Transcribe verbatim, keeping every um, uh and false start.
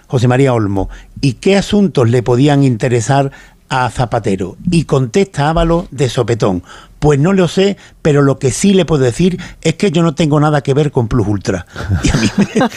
José María Olmo, ¿y qué asuntos le podían interesar a Zapatero? Y contesta Ábalos de sopetón: pues no lo sé, pero lo que sí le puedo decir es que yo no tengo nada que ver con Plus Ultra. Y a mí me,